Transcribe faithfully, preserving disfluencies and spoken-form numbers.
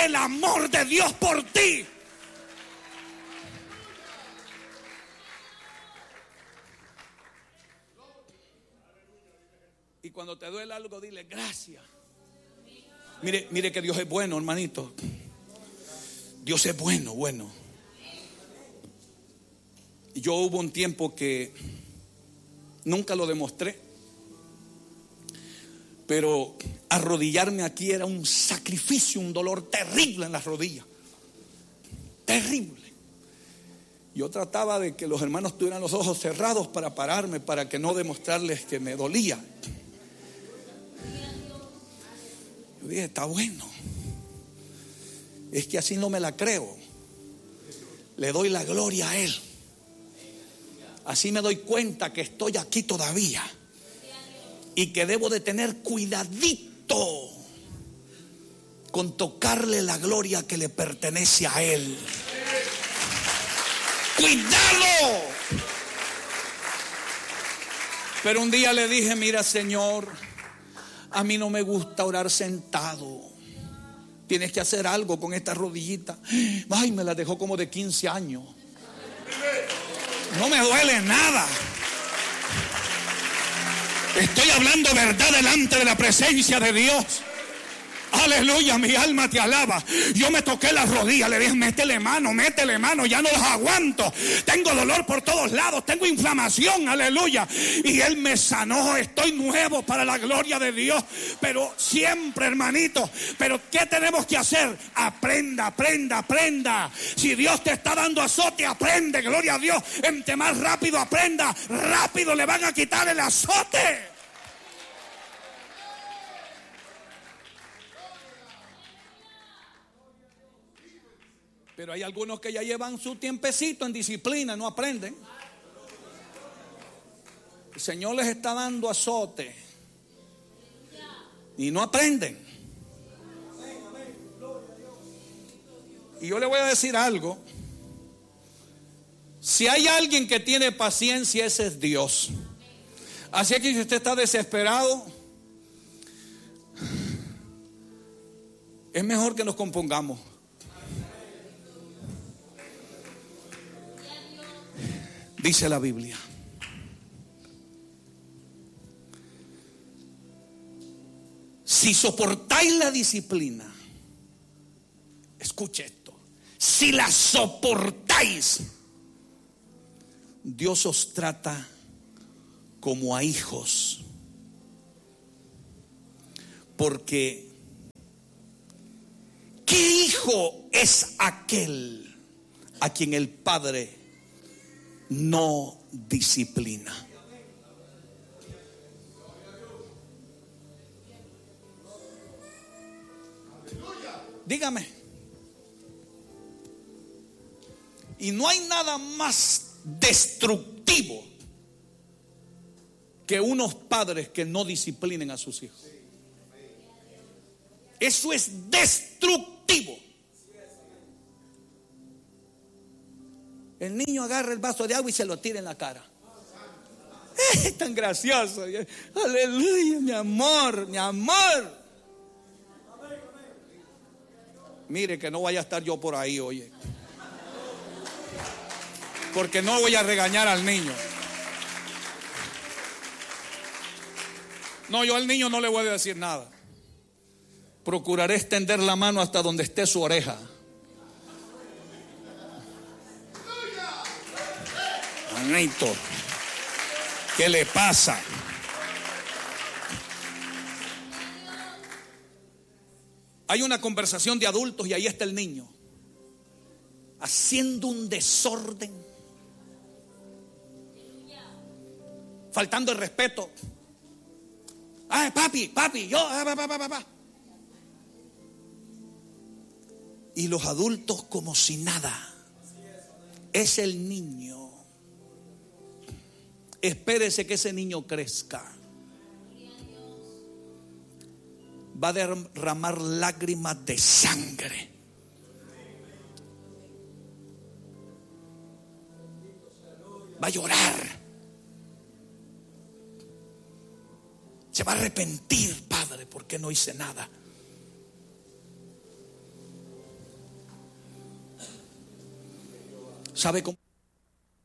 el amor de Dios por ti. Y cuando te duele algo, dile gracias. Mire, mire que Dios es bueno, hermanito. Dios es bueno, bueno. Yo hubo un tiempo que nunca lo demostré, pero arrodillarme aquí era un sacrificio, un dolor terrible en las rodillas. Terrible. Yo trataba de que los hermanos tuvieran los ojos cerrados para pararme, para que no demostrarles que me dolía. Yo dije, está bueno. Es que así no me la creo. Le doy la gloria a Él. Así me doy cuenta que estoy aquí todavía y que debo de tener cuidadito con tocarle la gloria que le pertenece a Él. ¡Cuidado! Pero un día le dije, mira, Señor, a mí no me gusta orar sentado. Tienes que hacer algo con esta rodillita. Ay, me la dejó como de quince años. No me duele nada. Estoy hablando verdad delante de la presencia de Dios. Aleluya, mi alma te alaba. Yo me toqué las rodillas, le dije, métele mano, métele mano, ya no las aguanto. Tengo dolor por todos lados, tengo inflamación, aleluya. Y Él me sanó, estoy nuevo para la gloria de Dios. Pero siempre, hermanito, pero ¿qué tenemos que hacer? Aprenda, aprenda, aprenda. Si Dios te está dando azote, aprende, gloria a Dios. Entre más rápido aprenda, rápido le van a quitar el azote. Pero hay algunos que ya llevan su tiempecito en disciplina, no aprenden. El Señor les está dando azote y no aprenden. Y yo le voy a decir algo. Si hay alguien que tiene paciencia, ese es Dios. Así que si usted está desesperado, es mejor que nos compongamos. Dice la Biblia: si soportáis la disciplina, escuche esto, si la soportáis, Dios os trata como a hijos. Porque ¿qué hijo es aquel a quien el Padre no disciplina? Dígame. Y no hay nada más destructivo que unos padres que no disciplinen a sus hijos. Eso es destructivo. El niño agarra el vaso de agua y se lo tira en la cara. Es tan gracioso. Aleluya, mi amor, mi amor. Mire que no vaya a estar yo por ahí, oye. Porque no voy a regañar al niño. No, yo al niño no le voy a decir nada. Procuraré extender la mano hasta donde esté su oreja. Manito, ¿qué le pasa? Hay una conversación de adultos y ahí está el niño haciendo un desorden, faltando el respeto. Ay, papi, papi, yo, pa, pa, pa, pa. Y los adultos como si nada. Es el niño. Espérese que ese niño crezca. Va a derramar lágrimas de sangre. Va a llorar. Se va a arrepentir, padre, porque no hice nada. ¿Sabe cómo?